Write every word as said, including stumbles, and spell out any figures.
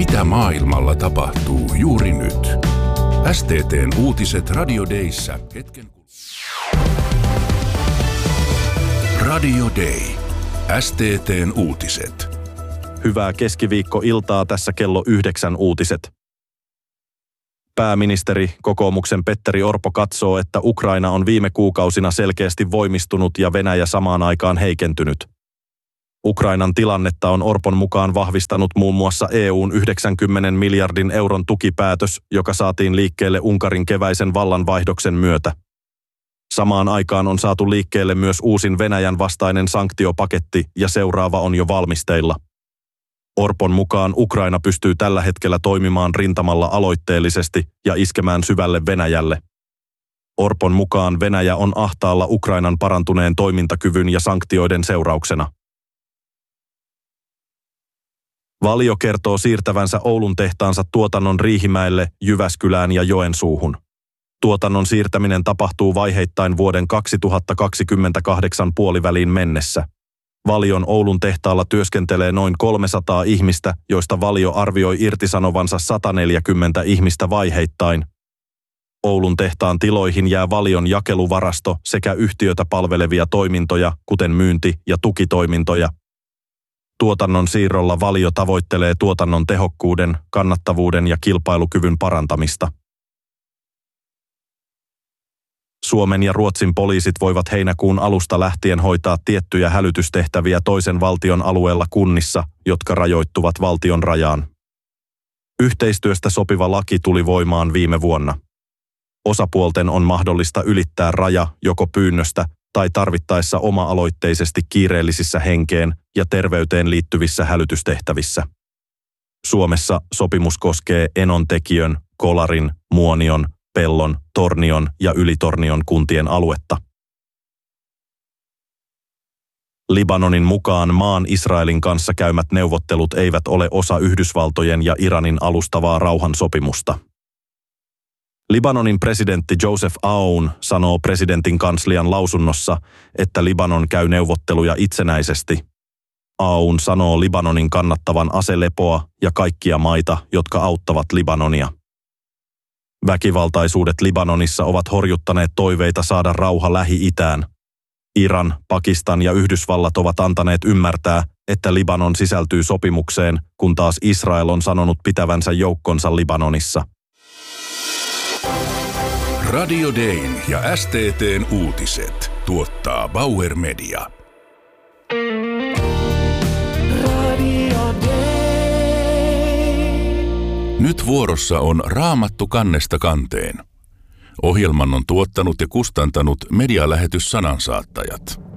Mitä maailmalla tapahtuu juuri nyt? S T T:n uutiset Radio Dayssä hetken. Radio Day. S T T:n uutiset. Hyvää keskiviikkoiltaa, tässä kello yhdeksän uutiset. Pääministeri, kokoomuksen Petteri Orpo katsoo, että Ukraina on viime kuukausina selkeästi voimistunut ja Venäjä samaan aikaan heikentynyt. Ukrainan tilannetta on Orpon mukaan vahvistanut muun muassa E U:n yhdeksänkymmentä miljardin euron tukipäätös, joka saatiin liikkeelle Unkarin keväisen vallanvaihdoksen myötä. Samaan aikaan on saatu liikkeelle myös uusin Venäjän vastainen sanktiopaketti ja seuraava on jo valmisteilla. Orpon mukaan Ukraina pystyy tällä hetkellä toimimaan rintamalla aloitteellisesti ja iskemään syvälle Venäjälle. Orpon mukaan Venäjä on ahtaalla Ukrainan parantuneen toimintakyvyn ja sanktioiden seurauksena. Valio kertoo siirtävänsä Oulun tehtaansa tuotannon Riihimäelle, Jyväskylään ja Joensuuhun. Tuotannon siirtäminen tapahtuu vaiheittain vuoden kaksituhattakaksikymmentäkahdeksan puoliväliin mennessä. Valion Oulun tehtaalla työskentelee noin kolmesataa ihmistä, joista Valio arvioi irtisanovansa sata neljäkymmentä ihmistä vaiheittain. Oulun tehtaan tiloihin jää Valion jakeluvarasto sekä yhtiötä palvelevia toimintoja, kuten myynti- ja tukitoimintoja. Tuotannon siirrolla Valio tavoittelee tuotannon tehokkuuden, kannattavuuden ja kilpailukyvyn parantamista. Suomen ja Ruotsin poliisit voivat heinäkuun alusta lähtien hoitaa tiettyjä hälytystehtäviä toisen valtion alueella kunnissa, jotka rajoittuvat valtion rajaan. Yhteistyöstä sopiva laki tuli voimaan viime vuonna. Osapuolten on mahdollista ylittää raja joko pyynnöstä tai tarvittaessa oma-aloitteisesti kiireellisissä henkeen ja terveyteen liittyvissä hälytystehtävissä. Suomessa sopimus koskee Enontekiön, Kolarin, Muonion, Pellon, Tornion ja Ylitornion kuntien aluetta. Libanonin mukaan maan Israelin kanssa käymät neuvottelut eivät ole osa Yhdysvaltojen ja Iranin alustavaa rauhansopimusta. Libanonin presidentti Joseph Aoun sanoo presidentin kanslian lausunnossa, että Libanon käy neuvotteluja itsenäisesti. Aoun sanoo Libanonin kannattavan aselepoa ja kaikkia maita, jotka auttavat Libanonia. Väkivaltaisuudet Libanonissa ovat horjuttaneet toiveita saada rauha Lähi-itään. Iran, Pakistan ja Yhdysvallat ovat antaneet ymmärtää, että Libanon sisältyy sopimukseen, kun taas Israel on sanonut pitävänsä joukkonsa Libanonissa. Radio Dayn ja S T T:n uutiset tuottaa Bauer Media. Radio Day. Nyt vuorossa on Raamattu kannesta kanteen. Ohjelman on tuottanut ja kustantanut medialähetys Sanansaattajat.